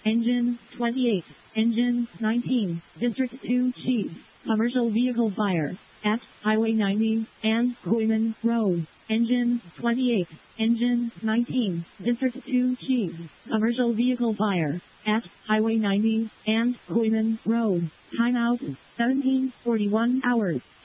Engine 28. Engine 19. District 2 Chief. Commercial vehicle fire at Highway 90 and Coyman Road. Engine 28. Engine 19. District 2 Chief. Commercial vehicle fire at Highway 90 and Coyman Road. Timeout 17:41 hours.